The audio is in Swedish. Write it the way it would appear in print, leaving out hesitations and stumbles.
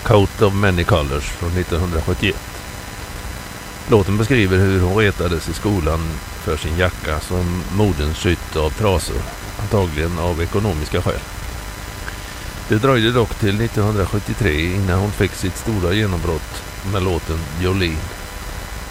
Coat of Many Colors från 1971. Låten beskriver hur hon retades i skolan för sin jacka som modern sytt av trasor, antagligen av ekonomiska skäl. Det dröjde dock till 1973 innan hon fick sitt stora genombrott med låten Jolene.